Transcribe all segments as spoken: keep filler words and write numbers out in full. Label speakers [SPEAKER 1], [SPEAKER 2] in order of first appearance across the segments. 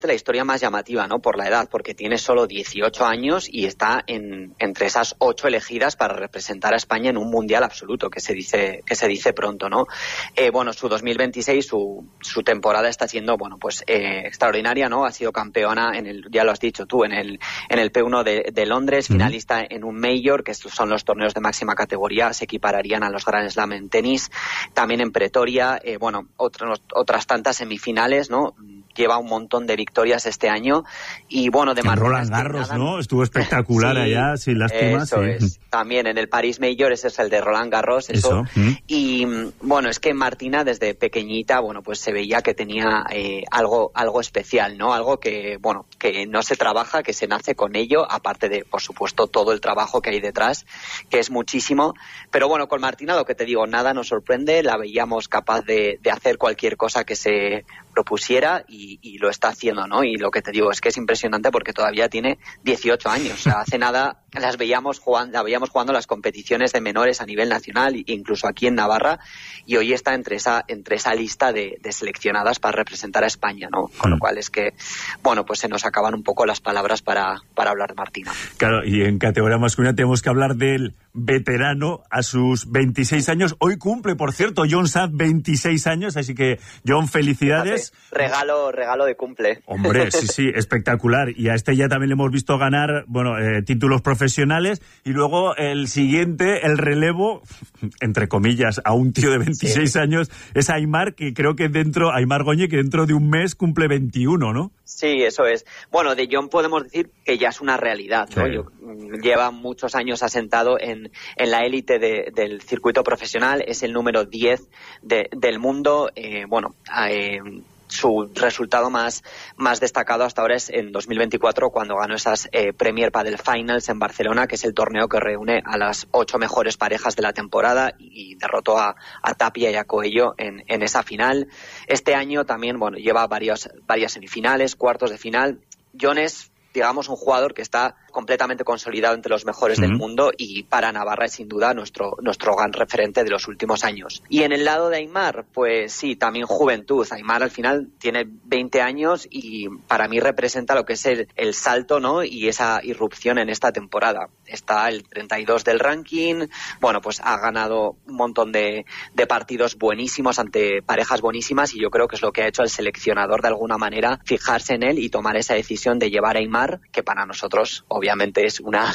[SPEAKER 1] la historia más llamativa, ¿no? Por la edad, porque tiene solo dieciocho años y está en, entre esas ocho elegidas para representar a España en un mundial absoluto, que se dice, que se dice pronto, ¿no? Eh, bueno, su dos mil veintiséis, su, su temporada está siendo, bueno, pues eh, extraordinaria, ¿no? Ha sido campeona en el, ya lo has dicho tú, en el, en el P uno de, de Londres, mm. finalista en un Major, que estos son los torneos de máxima categoría, se equipararían a los Grand Slam en tenis, también en Pretoria, eh, bueno, otros, otras tantas semifinales, ¿no? Lleva un montón de victorias este año y bueno, de
[SPEAKER 2] Martina Roland Garros, nada, ¿no? Estuvo espectacular sí, allá, sin lástima.
[SPEAKER 1] Eso sí. es. También en el Paris Major, ese es el de Roland Garros, eso. eso. ¿Mm? Y bueno, es que Martina desde pequeñita, bueno, pues se veía que tenía eh, algo, algo especial, ¿no? Algo que, bueno, que no se trabaja, que se nace con ello, aparte de, por supuesto, todo el trabajo que hay detrás, que es muchísimo. Pero bueno, con Martina, lo que te digo, nada nos sorprende, la veíamos capaz de, de hacer cualquier cosa que se propusiera y, y lo está haciendo, ¿no? Y lo que te digo es que es impresionante porque todavía tiene dieciocho años. O sea, hace nada las veíamos jugando, la veíamos jugando las competiciones de menores a nivel nacional, incluso aquí en Navarra, y hoy está entre esa, entre esa lista de, de seleccionadas para representar a España, ¿no? Con lo cual es que, bueno, pues se nos acaban un poco las palabras para, para hablar de Martina.
[SPEAKER 2] Claro, y en categoría masculina tenemos que hablar del veterano a sus veintiséis años. Hoy cumple, por cierto, John Saad veintiséis años, así que, John, felicidades.
[SPEAKER 1] Fíjate, regalo, regalo de cumple.
[SPEAKER 2] Hombre, sí, sí, espectacular. Y a este ya también le hemos visto ganar, bueno, eh, títulos profesionales, y luego el siguiente, el relevo, entre comillas, a un tío de veintiséis sí. años, es Aimar, que creo que dentro, Aimar Goñi, que dentro de un mes cumple veintiuno, ¿no?
[SPEAKER 1] Sí, eso es. Bueno, de John podemos decir que ya es una realidad, ¿no? Sí. Yo, lleva muchos años asentado en, en la élite de, del circuito profesional, es el número diez de, del mundo, eh, bueno, eh, su resultado más, más destacado hasta ahora es en dos mil veinticuatro, cuando ganó esas eh, Premier Padel Finals en Barcelona, que es el torneo que reúne a las ocho mejores parejas de la temporada, y, y derrotó a, a Tapia y a Coello en, en esa final. Este año también, bueno, lleva varios, varias semifinales, cuartos de final. John es, digamos, un jugador que está completamente consolidado entre los mejores uh-huh. del mundo, y para Navarra es sin duda nuestro, nuestro gran referente de los últimos años. Y en el lado de Aimar, pues sí, también juventud. Aimar al final tiene veinte años y para mí representa lo que es el, el salto, ¿no? Y esa irrupción en esta temporada. Está el treinta y dos del ranking, bueno, pues ha ganado un montón de, de partidos buenísimos ante parejas buenísimas, y yo creo que es lo que ha hecho el seleccionador de alguna manera fijarse en él y tomar esa decisión de llevar a Aimar, que para nosotros obviamente es una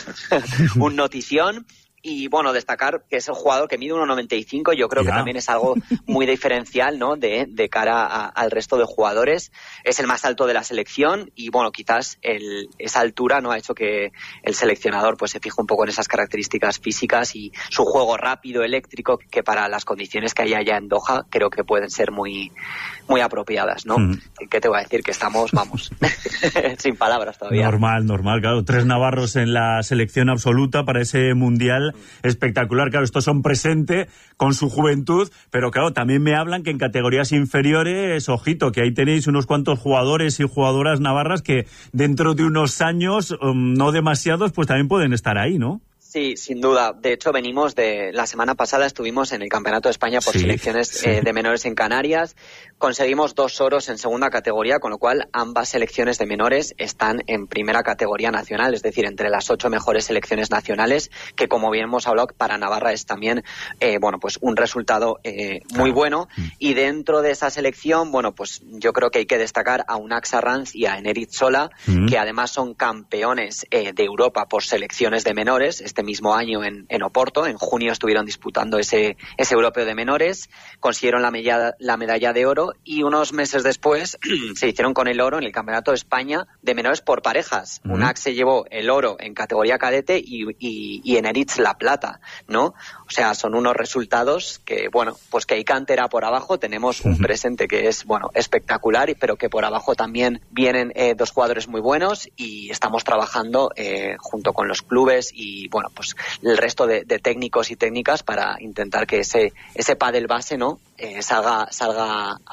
[SPEAKER 1] un notición. Y bueno, destacar que es el jugador que mide uno noventa y cinco, yo creo yeah. que también es algo muy diferencial, ¿no? De, de cara a, al resto de jugadores. Es el más alto de la selección y bueno, quizás el, esa altura no ha hecho que el seleccionador pues se fije un poco en esas características físicas y su juego rápido, eléctrico, que para las condiciones que hay allá en Doha creo que pueden ser muy, muy apropiadas, ¿no? Mm. ¿Qué te voy a decir? Que estamos, vamos, sin palabras todavía.
[SPEAKER 2] Normal, normal, claro. Tres navarros en la selección absoluta para ese mundial. Espectacular, claro, estos son presente con su juventud, pero claro, también me hablan que en categorías inferiores, ojito, que ahí tenéis unos cuantos jugadores y jugadoras navarras que dentro de unos años, um, no demasiados, pues también pueden estar ahí, ¿no?
[SPEAKER 1] Sí, sin duda. De hecho, venimos de... La semana pasada estuvimos en el Campeonato de España por sí, selecciones sí. Eh, de menores en Canarias. Conseguimos dos oros en segunda categoría, con lo cual ambas selecciones de menores están en primera categoría nacional, es decir, entre las ocho mejores selecciones nacionales, que como bien hemos hablado, para Navarra es también, eh, bueno, pues un resultado eh, muy bueno. Y dentro de esa selección, bueno, pues yo creo que hay que destacar a Unax Arranz y a Enerit Sola, mm. que además son campeones eh, de Europa por selecciones de menores. Este mismo año en, en Oporto, en junio estuvieron disputando ese, ese europeo de menores, consiguieron la medalla, la medalla de oro, y unos meses después se hicieron con el oro en el Campeonato de España de menores por parejas. Uh-huh. Unax se llevó el oro en categoría cadete y, y, y Eneritz la plata, ¿no? O sea, son unos resultados que, bueno, pues que hay cantera por abajo, tenemos un uh-huh. presente que es, bueno, espectacular, pero que por abajo también vienen eh, dos jugadores muy buenos, y estamos trabajando eh, junto con los clubes y, bueno, pues el resto de, de técnicos y técnicas para intentar que ese ese pádel base, ¿no? Eh, salga salga a,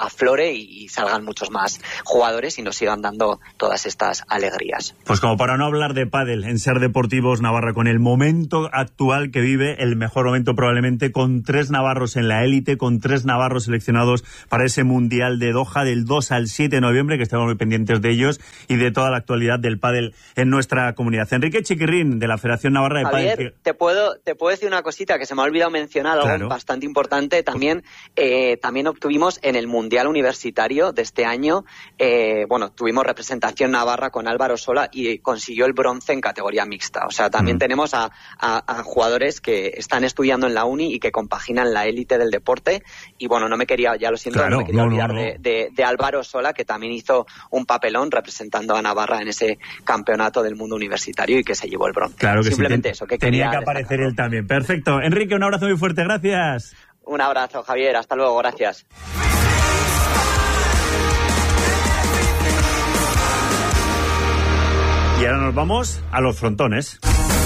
[SPEAKER 1] aflore y, y salgan muchos más jugadores y nos sigan dando todas estas alegrías.
[SPEAKER 2] Pues como para no hablar de pádel en Ser Deportivos Navarra, con el momento actual que vive, el mejor momento probablemente, con tres navarros en la élite, con tres navarros seleccionados para ese Mundial de Doha del dos al siete de noviembre, que estamos muy pendientes de ellos y de toda la actualidad del pádel en nuestra comunidad. Enrique Chiquirrín, de la Federación Navarra de
[SPEAKER 1] Javier,
[SPEAKER 2] Pádel.
[SPEAKER 1] te puedo, te puedo decir una cosita que se me ha olvidado mencionar, algo claro. bastante importante. También, eh, también obtuvimos en el Mundial Universitario de este año, eh, bueno, tuvimos representación navarra con Álvaro Sola y consiguió el bronce en categoría mixta. O sea, también mm. tenemos a, a, a jugadores que están estudiando en la uni y que compaginan la élite del deporte. Y bueno, no me quería, ya lo siento, claro, no me quería no, olvidar no, no. De, de, de Álvaro Sola, que también hizo un papelón representando a Navarra en ese campeonato del mundo universitario y que se llevó el bronce.
[SPEAKER 2] Claro que
[SPEAKER 1] Simplemente
[SPEAKER 2] sí,
[SPEAKER 1] eso. Que
[SPEAKER 2] tenía que aparecer él también. Perfecto. Enrique, un abrazo muy fuerte. Gracias.
[SPEAKER 1] Un abrazo, Javier. Hasta luego. Gracias.
[SPEAKER 2] Y ahora nos vamos a los frontones.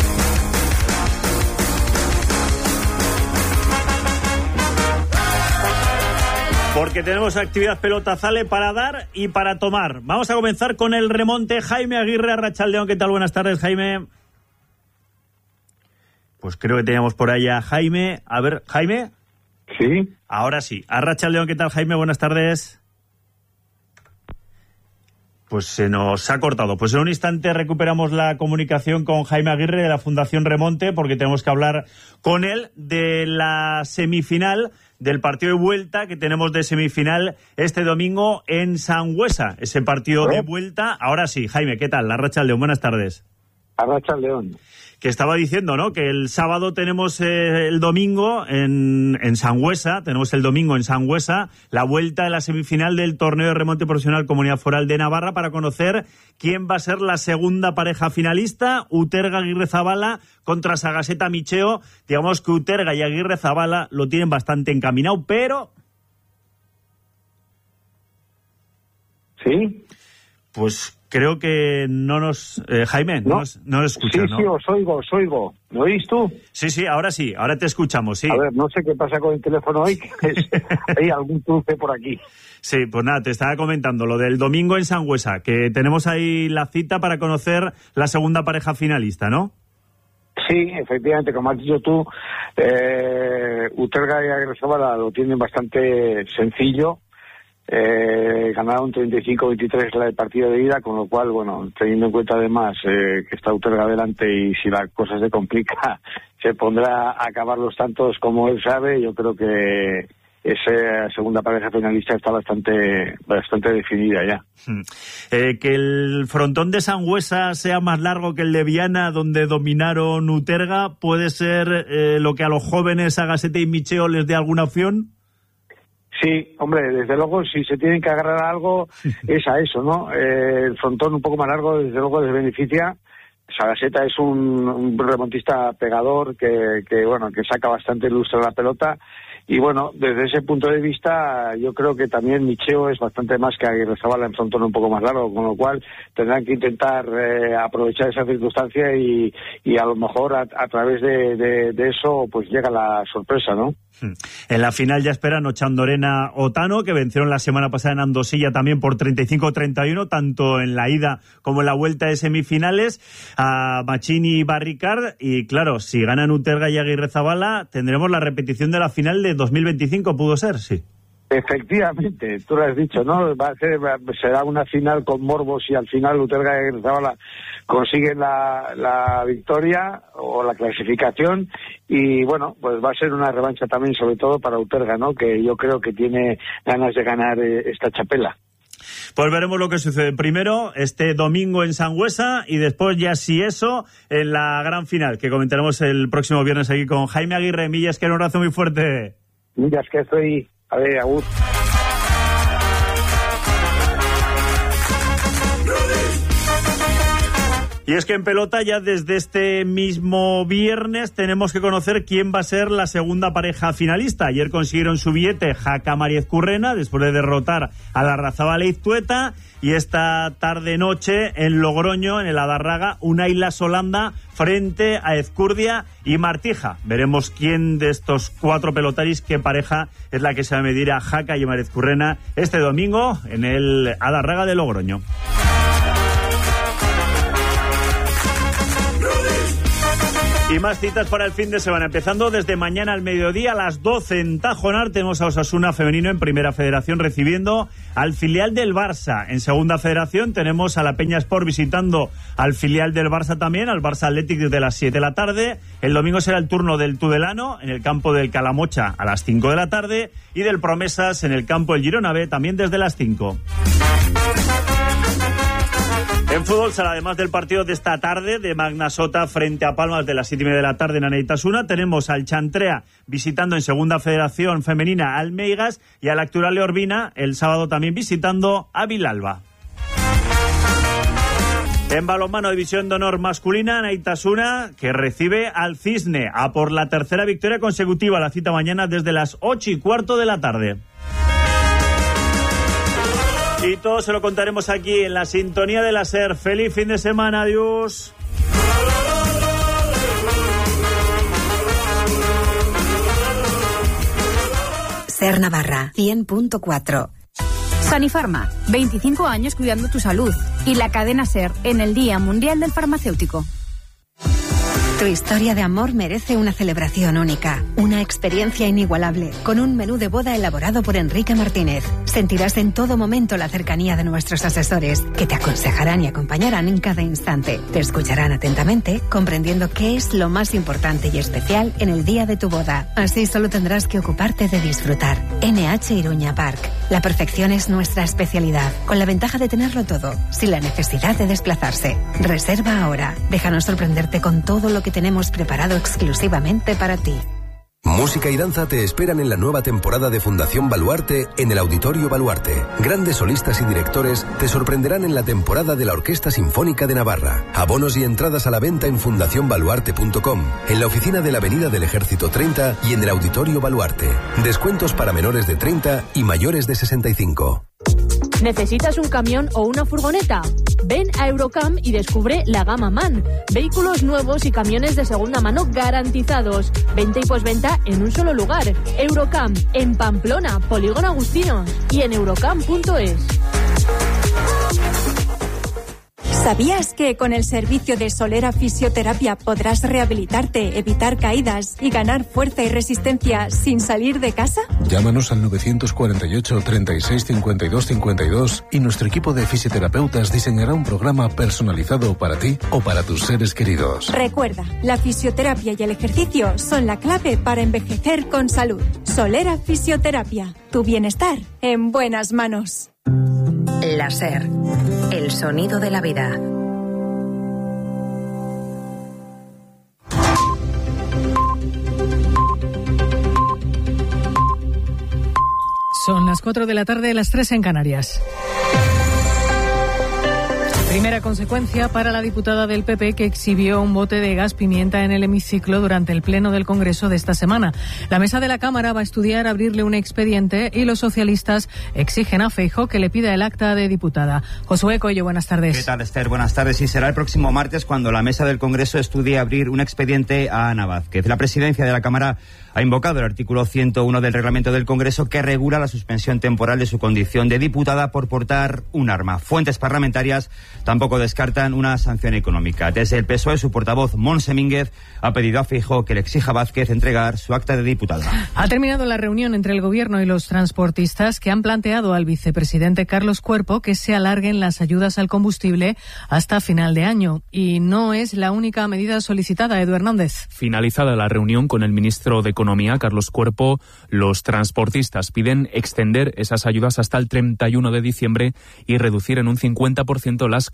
[SPEAKER 2] Porque tenemos actividad pelotazale para dar y para tomar. Vamos a comenzar con el remonte. Jaime Aguirre, Arratsaldeon. ¿Qué tal? Buenas tardes, Jaime. Pues creo que teníamos por ahí a Jaime. A ver, ¿Jaime?
[SPEAKER 3] Sí.
[SPEAKER 2] Ahora sí. Arratsaldeon, ¿qué tal, Jaime? Buenas tardes. Pues se nos ha cortado. Pues en un instante recuperamos la comunicación con Jaime Aguirre de la Fundación Remonte, porque tenemos que hablar con él de la semifinal del partido de vuelta que tenemos de semifinal este domingo en Sangüesa. Ese partido ¿Eh? de vuelta. Ahora sí, Jaime, ¿qué tal? Arratsaldeon, buenas tardes.
[SPEAKER 3] Arratsaldeon.
[SPEAKER 2] Que estaba diciendo, ¿no? Que el sábado tenemos eh, el domingo en, en Sangüesa, tenemos el domingo en Sangüesa, la vuelta de la semifinal del torneo de remonte profesional Comunidad Foral de Navarra, para conocer quién va a ser la segunda pareja finalista, Uterga Aguirrezabala contra Sagaseta Micheo. Digamos que Uterga y Aguirrezabala lo tienen bastante encaminado, pero...
[SPEAKER 3] ¿Sí?
[SPEAKER 2] Pues... Creo que no nos... Eh, Jaime, no, no nos, no nos escucha,
[SPEAKER 3] sí,
[SPEAKER 2] ¿no?
[SPEAKER 3] Sí, os oigo, os oigo. ¿Me oís tú?
[SPEAKER 2] Sí, sí, ahora sí, ahora te escuchamos, sí.
[SPEAKER 3] A ver, no sé qué pasa con el teléfono hoy, que es, hay algún cruce por aquí.
[SPEAKER 2] Sí, pues nada, te estaba comentando lo del domingo en Sangüesa, que tenemos ahí la cita para conocer la segunda pareja finalista, ¿no?
[SPEAKER 3] Sí, efectivamente, como has dicho tú, eh, Uterga y Aguirrezabala lo tienen bastante sencillo. Eh, ganaron treinta y cinco a veintitrés la del partido de ida, con lo cual, bueno, teniendo en cuenta además eh, que está Uterga adelante y si la cosa se complica se pondrá a acabar los tantos como él sabe. Yo creo que esa segunda pareja finalista está bastante bastante definida ya.
[SPEAKER 2] Hmm. Eh, que el frontón de Sangüesa sea más largo que el de Viana, donde dominaron Uterga, ¿puede ser eh, lo que a los jóvenes Sagaseta y Micheo les dé alguna opción?
[SPEAKER 3] Sí, hombre, desde luego, si se tienen que agarrar a algo, es a eso, ¿no? Eh, el frontón un poco más largo, desde luego, les beneficia. Sagaseta es un, un remontista pegador que, que, bueno, que saca bastante lustre a la pelota. Y bueno, desde ese punto de vista, yo creo que también Micheo es bastante más que Aguirrezabala en frontón un poco más largo, con lo cual tendrán que intentar eh, aprovechar esa circunstancia y, y a lo mejor a, a través de, de, de eso pues llega la sorpresa, ¿no?
[SPEAKER 2] En la final ya esperan Ochandorena Otano, que vencieron la semana pasada en Andosilla también por treinta y cinco a treinta y uno, tanto en la ida como en la vuelta de semifinales, a Machini y Barricard. Y claro, si ganan Uterga y Aguirrezabala, tendremos la repetición de la final de dos mil veinticinco, ¿pudo ser? Sí.
[SPEAKER 3] Efectivamente, tú lo has dicho, ¿no? Va a ser, va, será una final con morbos y al final Uterga y Aguirrezabala consiguen la, la victoria o la clasificación y bueno, pues va a ser una revancha también, sobre todo para Uterga, ¿no? Que yo creo que tiene ganas de ganar eh, esta chapela.
[SPEAKER 2] Pues veremos lo que sucede. Primero, este domingo en Sangüesa y después, ya si eso, en la gran final, que comentaremos el próximo viernes aquí con Jaime Aguirre. Millas, que un abrazo muy fuerte.
[SPEAKER 3] Millas, que estoy... A ver, Agur.
[SPEAKER 2] Y es que en pelota ya desde este mismo viernes tenemos que conocer quién va a ser la segunda pareja finalista. Ayer consiguieron su billete Jaca Mariezcurrena después de derrotar a la Larrazábal e Iztueta, y esta tarde-noche en Logroño, en el Adarraga, Unai Lasolanda frente a Ezcurdia y Martija. Veremos quién de estos cuatro pelotaris, qué pareja es la que se va a medir a Jaca y Mariezcurrena este domingo en el Adarraga de Logroño. Y más citas para el fin de semana, empezando desde mañana al mediodía a las doce en Tajonar. Tenemos a Osasuna femenino en Primera Federación recibiendo al filial del Barça. En Segunda Federación tenemos a la Peña Sport visitando al filial del Barça también, al Barça Athletic, desde las siete de la tarde. El domingo será el turno del Tudelano en el campo del Calamocha a las cinco de la tarde y del Promesas en el campo del Girona B también desde las cinco. En fútbol, además del partido de esta tarde de Magna Sota frente a Palmas de las siete y media de la tarde en Anaitasuna, tenemos al Chantrea visitando en Segunda Federación Femenina al Meigas y al Acturale Orbina el sábado también visitando a Vilalba. En balonmano, división de honor masculina, Anaitasuna, que recibe al Cisne a por la tercera victoria consecutiva. La cita mañana desde las ocho y cuarto de la tarde. Y todo se lo contaremos aquí en la sintonía de la SER. Feliz fin de semana, adiós.
[SPEAKER 4] SER Navarra, cien punto cuatro.
[SPEAKER 5] Sanifarma, veinticinco años cuidando tu salud. Y la cadena SER en el Día Mundial del Farmacéutico.
[SPEAKER 4] Tu historia de amor merece una celebración única, una experiencia inigualable, con un menú de boda elaborado por Enrique Martínez. Sentirás en todo momento la cercanía de nuestros asesores, que te aconsejarán y acompañarán en cada instante. Te escucharán atentamente, comprendiendo qué es lo más importante y especial en el día de tu boda. Así solo tendrás que ocuparte de disfrutar. N H Iruña Park. La perfección es nuestra especialidad, con la ventaja de tenerlo todo, sin la necesidad de desplazarse. Reserva ahora. Déjanos sorprenderte con todo lo que tenemos preparado exclusivamente para ti.
[SPEAKER 6] Música y danza te esperan en la nueva temporada de Fundación Baluarte en el Auditorio Baluarte. Grandes solistas y directores te sorprenderán en la temporada de la Orquesta Sinfónica de Navarra. Abonos y entradas a la venta en fundación baluarte punto com, en la oficina de la Avenida del Ejército treinta y en el Auditorio Baluarte. Descuentos para menores de treinta y mayores de sesenta y cinco.
[SPEAKER 7] ¿Necesitas un camión o una furgoneta? Ven a Eurocam y descubre la gama MAN. Vehículos nuevos y camiones de segunda mano garantizados. Venta y posventa en un solo lugar. Eurocam, en Pamplona, Polígono Agustinos y en eurocam punto es.
[SPEAKER 8] ¿Sabías que con el servicio de Solera Fisioterapia podrás rehabilitarte, evitar caídas y ganar fuerza y resistencia sin salir de casa?
[SPEAKER 9] Llámanos al nueve cuatro ocho, treinta y seis, cincuenta y dos, cincuenta y dos y nuestro equipo de fisioterapeutas diseñará un programa personalizado para ti o para tus seres queridos.
[SPEAKER 8] Recuerda, la fisioterapia y el ejercicio son la clave para envejecer con salud. Solera Fisioterapia, tu bienestar en buenas manos.
[SPEAKER 4] La SER, el sonido de la vida.
[SPEAKER 10] Son las cuatro de la tarde, las tres en Canarias. Primera consecuencia para la diputada del P P que exhibió un bote de gas pimienta en el hemiciclo durante el pleno del Congreso de esta semana. La mesa de la Cámara va a estudiar abrirle un expediente y los socialistas exigen a Feijóo que le pida el acta de diputada. Josué Coello, buenas tardes.
[SPEAKER 11] ¿Qué tal, Esther? Buenas tardes. Y será el próximo martes cuando la mesa del Congreso estudie abrir un expediente a Ana Vázquez. La presidencia de la Cámara ha invocado el artículo ciento uno del reglamento del Congreso que regula la suspensión temporal de su condición de diputada por portar un arma. Fuentes parlamentarias tampoco descartan una sanción económica. Desde el P S O E, su portavoz, Montse Mínguez, ha pedido a Feijóo que le exija a Vázquez entregar su acta de diputada.
[SPEAKER 10] Ha terminado la reunión entre el Gobierno y los transportistas que han planteado al vicepresidente Carlos Cuerpo que se alarguen las ayudas al combustible hasta final de año. Y no es la única medida solicitada, Edu Hernández.
[SPEAKER 12] Finalizada la reunión con el ministro de Economía, Carlos Cuerpo, los transportistas piden extender esas ayudas hasta el treinta y uno de diciembre y reducir en un cincuenta por ciento las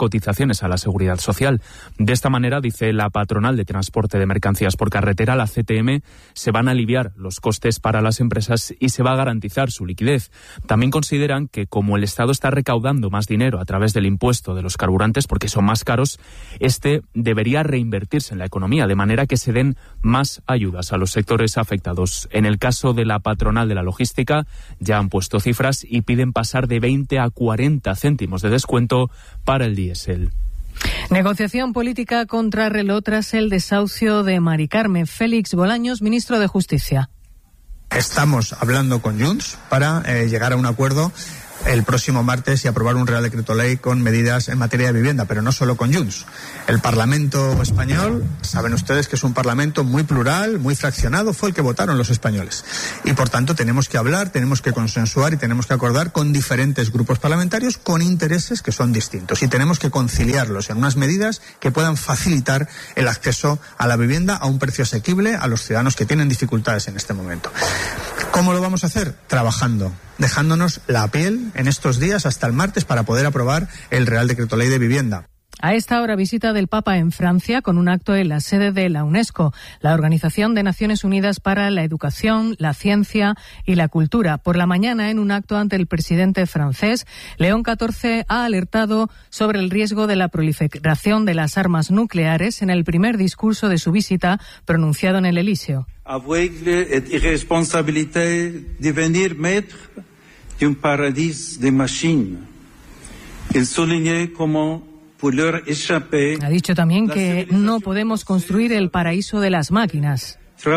[SPEAKER 12] cotizaciones a la Seguridad Social. De esta manera, dice la patronal de transporte de mercancías por carretera, la C T M, se van a aliviar los costes para las empresas y se va a garantizar su liquidez. También consideran que como el Estado está recaudando más dinero a través del impuesto de los carburantes porque son más caros, este debería reinvertirse en la economía, de manera que se den más ayudas a los sectores afectados. En el caso de la patronal de la logística, ya han puesto cifras y piden pasar de veinte a cuarenta céntimos de descuento para el diésel.
[SPEAKER 10] Negociación política contra reloj tras el desahucio de Mari Carme. Félix Bolaños, ministro de Justicia.
[SPEAKER 13] Estamos hablando con Junts para eh, llegar a un acuerdo el próximo martes y aprobar un Real Decreto Ley con medidas en materia de vivienda, pero no solo con Junts. El Parlamento español, saben ustedes que es un Parlamento muy plural, muy fraccionado, fue el que votaron los españoles. Y por tanto tenemos que hablar, tenemos que consensuar y tenemos que acordar con diferentes grupos parlamentarios con intereses que son distintos. Y tenemos que conciliarlos en unas medidas que puedan facilitar el acceso a la vivienda a un precio asequible a los ciudadanos que tienen dificultades en este momento. ¿Cómo lo vamos a hacer? Trabajando, dejándonos la piel en estos días hasta el martes para poder aprobar el Real Decreto Ley de Vivienda.
[SPEAKER 10] A esta hora, visita del Papa en Francia con un acto en la sede de la UNESCO, la Organización de Naciones Unidas para la Educación, la Ciencia y la Cultura. Por la mañana, en un acto ante el presidente francés, León catorce ha alertado sobre el riesgo de la proliferación de las armas nucleares en el primer discurso de su visita pronunciado en el Elíseo.
[SPEAKER 14] Aveugle et irresponsabilité devenir maître d'un paradis de machines. Il soulignait comment
[SPEAKER 10] ha dicho también que no podemos construir el paraíso de las máquinas.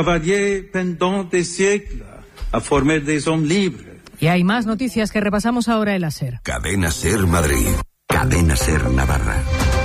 [SPEAKER 10] Y hay más noticias que repasamos ahora en la SER.
[SPEAKER 6] Cadena SER Madrid. Cadena SER Navarra.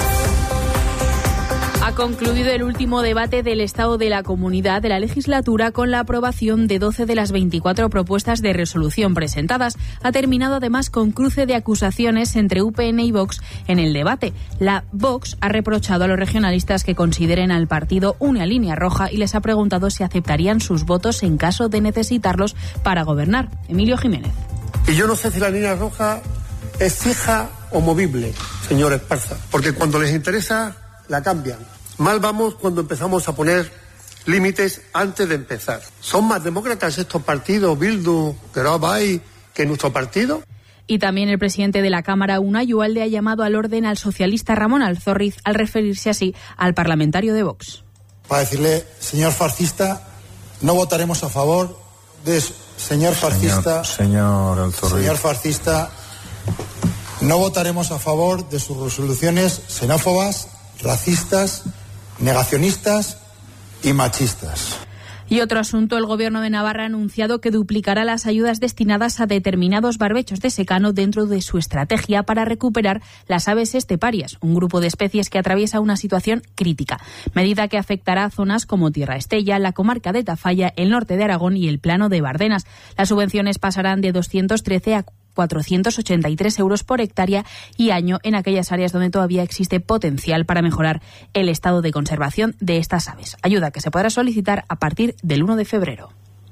[SPEAKER 7] Ha concluido el último debate del Estado de la Comunidad de la legislatura con la aprobación de doce de las veinticuatro propuestas de resolución presentadas. Ha terminado además con cruce de acusaciones entre U P N y Vox en el debate. La Vox ha reprochado a los regionalistas que consideren al partido una línea roja y les ha preguntado si aceptarían sus votos en caso de necesitarlos para gobernar. Emilio Jiménez.
[SPEAKER 15] Y yo no sé si la línea roja es fija o movible, señor Esparza, porque cuando les interesa la cambian. Mal vamos cuando empezamos a poner límites antes de empezar. ¿Son más demócratas estos partidos, Bildu, Gerobai, que nuestro partido?
[SPEAKER 7] Y también el presidente de la Cámara, Unai Ualde, ha llamado al orden al socialista Ramón Alzorriz al referirse así al parlamentario de Vox.
[SPEAKER 16] Para decirle, señor fascista, no votaremos a favor de... Señor fascista...
[SPEAKER 17] Señor, señor Alzorriz.
[SPEAKER 16] Señor fascista, no votaremos a favor de sus resoluciones xenófobas, racistas, negacionistas y machistas.
[SPEAKER 7] Y otro asunto, el Gobierno de Navarra ha anunciado que duplicará las ayudas destinadas a determinados barbechos de secano dentro de su estrategia para recuperar las aves esteparias, un grupo de especies que atraviesa una situación crítica. Medida que afectará a zonas como Tierra Estella, la comarca de Tafalla, el norte de Aragón y el plano de Bardenas. Las subvenciones pasarán de doscientos trece a cuatrocientos ochenta y tres euros por hectárea y año en aquellas áreas donde todavía existe potencial para mejorar el estado de conservación de estas aves. Ayuda que se podrá solicitar a partir del uno de febrero.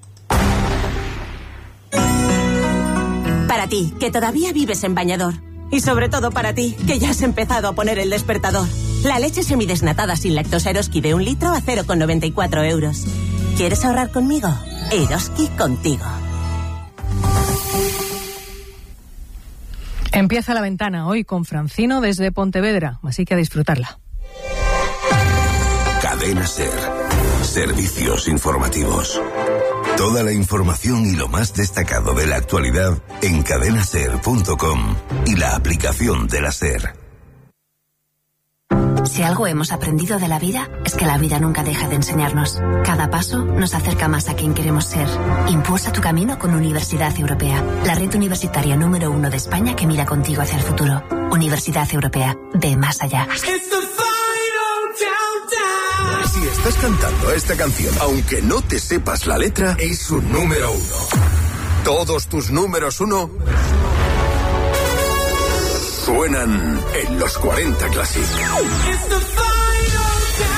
[SPEAKER 18] Para ti, que todavía vives en bañador. Y sobre todo para ti, que ya has empezado a poner el despertador. La leche semidesnatada sin lactosa Eroski de un litro a cero coma noventa y cuatro euros. ¿Quieres ahorrar conmigo? Eroski contigo.
[SPEAKER 10] Empieza La Ventana hoy con Francino desde Pontevedra, así que a disfrutarla.
[SPEAKER 6] Cadena SER. Servicios informativos. Toda la información y lo más destacado de la actualidad en cadena ser punto com y la aplicación de la SER.
[SPEAKER 19] Si algo hemos aprendido de la vida, es que la vida nunca deja de enseñarnos. Cada paso nos acerca más a quien queremos ser. Impulsa tu camino con Universidad Europea, la red universitaria número uno de España que mira contigo hacia el futuro. Universidad Europea, de más allá.
[SPEAKER 6] Si estás cantando esta canción, aunque no te sepas la letra, es su número uno. Todos tus números uno suenan en los cuarenta Classic.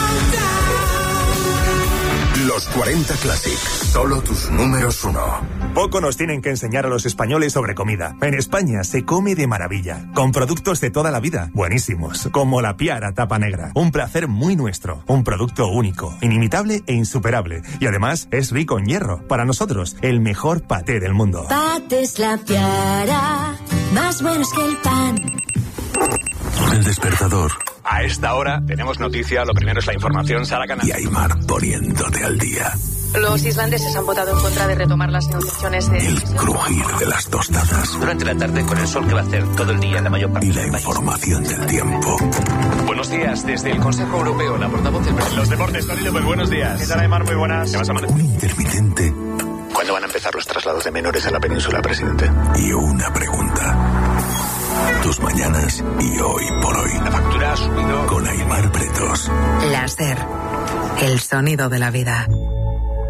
[SPEAKER 6] Los cuarenta Classic, solo tus números uno.
[SPEAKER 17] Poco nos tienen que enseñar a los españoles sobre comida. En España se come de maravilla, con productos de toda la vida, buenísimos, como la Piara Tapa Negra. Un placer muy nuestro, un producto único, inimitable e insuperable. Y además es rico en hierro. Para nosotros, el mejor paté del mundo.
[SPEAKER 20] Patés La Piara, más buenos que el pan.
[SPEAKER 6] El despertador.
[SPEAKER 21] A esta hora tenemos noticia, lo primero es la información, Sara Canal.
[SPEAKER 6] Y Aymar poniéndote al día.
[SPEAKER 22] Los islandeses han votado en contra de retomar las negociaciones de...
[SPEAKER 6] El crujir de las tostadas.
[SPEAKER 23] Durante la tarde, con el sol que va a hacer todo el día en la mayor parte
[SPEAKER 6] y la
[SPEAKER 23] del país.
[SPEAKER 6] Información del tiempo.
[SPEAKER 21] Buenos días, desde el Consejo Europeo, la portavoz del presidente.
[SPEAKER 24] Los deportes, Tony López, buenos días. ¿Qué tal, Aymar? Muy buenas. ¿Qué pasa,
[SPEAKER 6] Un intermitente.
[SPEAKER 21] ¿Cuándo van a empezar los traslados de menores a la península, presidente?
[SPEAKER 6] Y una pregunta. Tus mañanas y hoy por hoy.
[SPEAKER 21] La factura ha subido.
[SPEAKER 6] Con Aymar Pretos.
[SPEAKER 25] Láser. El sonido de la vida.